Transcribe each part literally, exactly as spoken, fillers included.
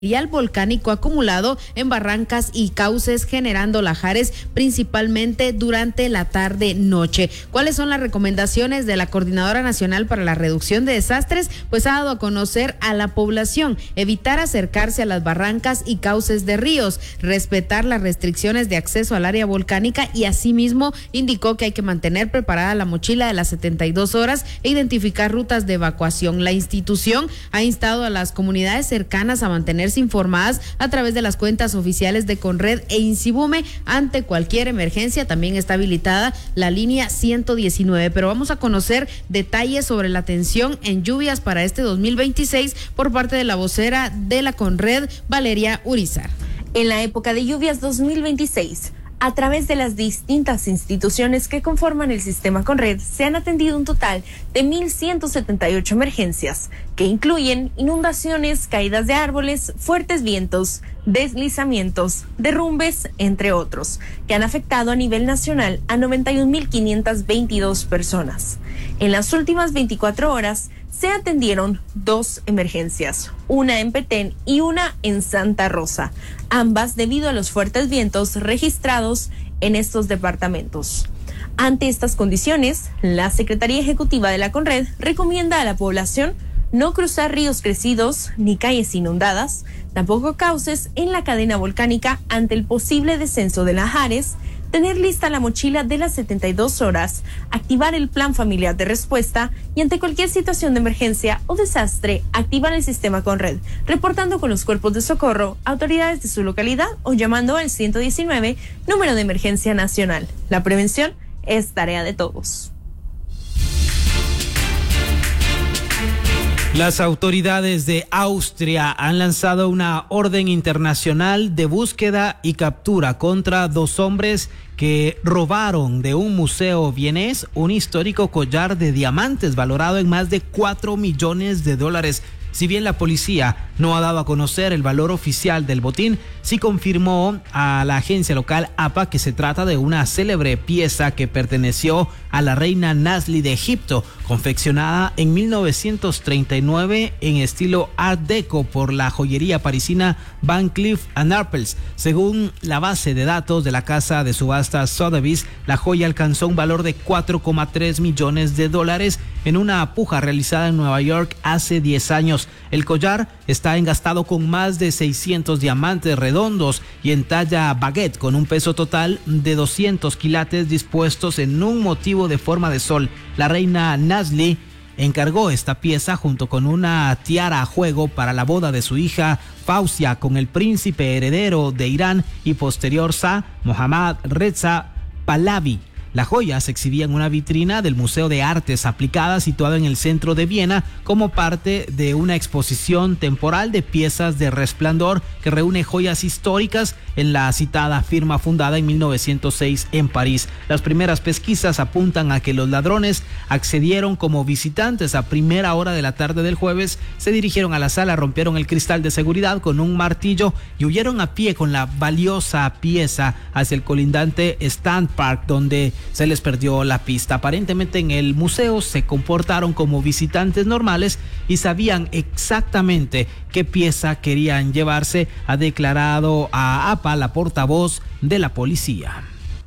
material volcánico acumulado en barrancas y cauces, generando lajares principalmente durante la tarde-noche. ¿Cuáles son las recomendaciones de la Coordinadora Nacional para la Reducción de Desastres? Pues ha dado a conocer a la población evitar acercarse a las barrancas y cauces de ríos, respetar las restricciones de acceso al área volcánica y asimismo indicó que hay que mantener preparada la mochila de las setenta y dos horas e identificar rutas de evacuación. La institución ha instado a las comunidades cercanas a mantenerse informadas a través de las cuentas oficiales de Conred e Insibume ante cualquier emergencia. También está habilitada la línea ciento diecinueve, pero vamos a conocer detalles sobre la atención en lluvias para este dos mil veintiséis por parte de la vocera de la Conred, Valeria Urizar. En la época de lluvias dos mil veintiséis, a través de las distintas instituciones que conforman el sistema Conred, se han atendido un total de mil ciento setenta y ocho emergencias, que incluyen inundaciones, caídas de árboles, fuertes vientos, deslizamientos, derrumbes, entre otros, que han afectado a nivel nacional a noventa y un mil quinientas veintidós personas. En las últimas veinticuatro horas, se atendieron dos emergencias, una en Petén y una en Santa Rosa, ambas debido a los fuertes vientos registrados en estos departamentos. Ante estas condiciones, la Secretaría Ejecutiva de la Conred recomienda a la población no cruzar ríos crecidos ni calles inundadas, tampoco cauces en la cadena volcánica ante el posible descenso de lajares, tener lista la mochila de las setenta y dos horas, activar el plan familiar de respuesta y ante cualquier situación de emergencia o desastre, activar el sistema Conred, reportando con los cuerpos de socorro, autoridades de su localidad o llamando al ciento diecinueve, número de emergencia nacional. La prevención es tarea de todos. Las autoridades de Austria han lanzado una orden internacional de búsqueda y captura contra dos hombres que robaron de un museo vienés un histórico collar de diamantes valorado en más de cuatro millones de dólares. Si bien la policía no ha dado a conocer el valor oficial del botín, sí confirmó a la agencia local A P A que se trata de una célebre pieza que perteneció a la reina Nasli de Egipto, confeccionada en mil novecientos treinta y nueve en estilo Art Deco por la joyería parisina Van Cleef and Arpels. Según la base de datos de la casa de subastas Sotheby's, la joya alcanzó un valor de cuatro coma tres millones de dólares en una puja realizada en Nueva York hace diez años. El collar está engastado con más de seiscientos diamantes redondos y en talla baguette, con un peso total de doscientos quilates dispuestos en un motivo de forma de sol. La reina Nasli encargó esta pieza junto con una tiara a juego para la boda de su hija Fausia con el príncipe heredero de Irán y posterior Shah Mohammad Reza Pahlavi. La joya se exhibía en una vitrina del Museo de Artes Aplicadas situado en el centro de Viena como parte de una exposición temporal de piezas de resplandor que reúne joyas históricas en la citada firma fundada en mil novecientos seis en París. Las primeras pesquisas apuntan a que los ladrones accedieron como visitantes a primera hora de la tarde del jueves, se dirigieron a la sala, rompieron el cristal de seguridad con un martillo y huyeron a pie con la valiosa pieza hacia el colindante Stand Park, donde se les perdió la pista. Aparentemente en el museo se comportaron como visitantes normales y sabían exactamente qué pieza querían llevarse, ha declarado a A P A la portavoz de la policía.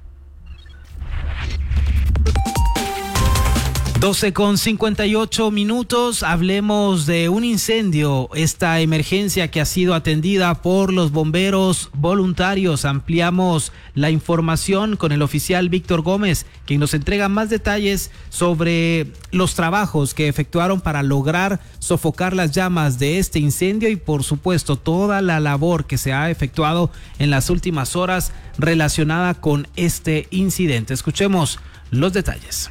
doce con cincuenta y ocho minutos, hablemos de un incendio, esta emergencia que ha sido atendida por los bomberos voluntarios. Ampliamos la información con el oficial Víctor Gómez, quien nos entrega más detalles sobre los trabajos que efectuaron para lograr sofocar las llamas de este incendio y por supuesto toda la labor que se ha efectuado en las últimas horas relacionada con este incidente. Escuchemos los detalles.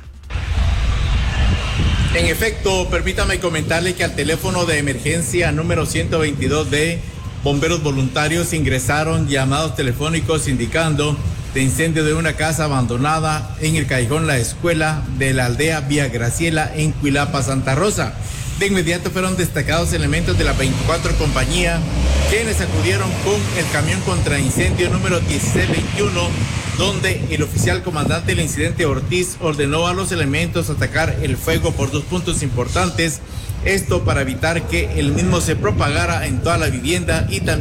En efecto, permítame comentarle que al teléfono de emergencia número ciento veintidós de bomberos voluntarios ingresaron llamados telefónicos indicando de incendio de una casa abandonada en el callejón La Escuela de la aldea Vía Graciela en Cuilapa, Santa Rosa. De inmediato fueron destacados elementos de la veinticuatro compañía, quienes acudieron con el camión contra incendio número dieciséis veintiuno, donde el oficial comandante del incidente Ortiz ordenó a los elementos atacar el fuego por dos puntos importantes Esto para evitar que el mismo se propagara en toda la vivienda y también